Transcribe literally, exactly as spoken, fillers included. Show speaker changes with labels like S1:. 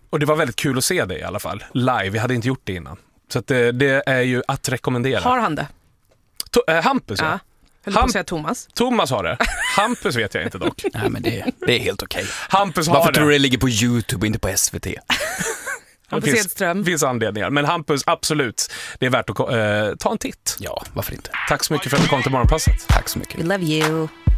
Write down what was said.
S1: Och det var väldigt kul att se det i alla fall. Live, vi hade inte gjort det innan. Så att det, det är ju att rekommendera.
S2: Har han det?
S1: To- äh, Hampus, ja.
S2: Ja. Höll på att säga Thomas.
S1: Thomas har det. Hampus vet jag inte dock.
S3: Nej, men det, det är helt okej.
S1: Hampus har
S3: Varför
S1: det.
S3: tror du det ligger på YouTube och inte på S V T?
S2: Hampus Edström.
S1: Det finns anledningar. Men Hampus, absolut. Det är värt att uh, ta en titt.
S3: Ja, varför inte?
S1: Tack så mycket för att du kom till Morgonpasset.
S3: Tack så mycket.
S2: We love you.